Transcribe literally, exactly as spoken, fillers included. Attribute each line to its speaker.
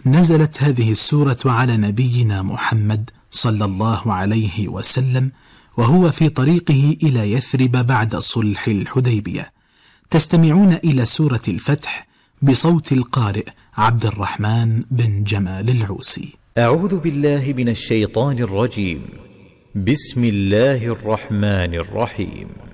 Speaker 1: نزلت هذه السورة على نبينا محمد صلى الله عليه وسلم وهو في طريقه إلى يثرب بعد صلح الحديبية. تستمعون إلى سورة الفتح بصوت القارئ عبد الرحمن بن جمال العوسي.
Speaker 2: أعوذ بالله من الشيطان الرجيم. بسم الله الرحمن الرحيم.